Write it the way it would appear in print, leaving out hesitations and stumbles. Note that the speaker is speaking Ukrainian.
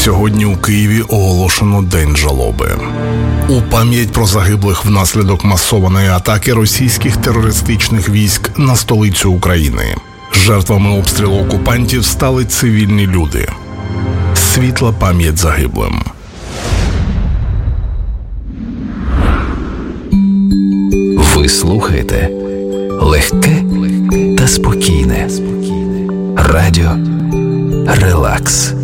Сьогодні у Києві оголошено День жалоби. У пам'ять про загиблих внаслідок масованої атаки російських терористичних військ на столицю України. Жертвами обстрілу окупантів стали цивільні люди. Світла пам'ять загиблим. Ви слухаєте легке та спокійне радіо Релакс.